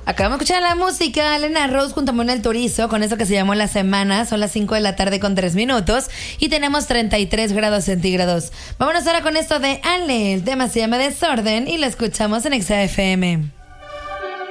Acabamos de escuchar la música, Elena Rose junto a Manuel Turizo, con eso que se llamó La Semana. Son las 5 de la tarde con 3 minutos y tenemos 33 grados centígrados. Vámonos ahora con esto de Ale. El tema se llama Desorden y lo escuchamos en Exa FM.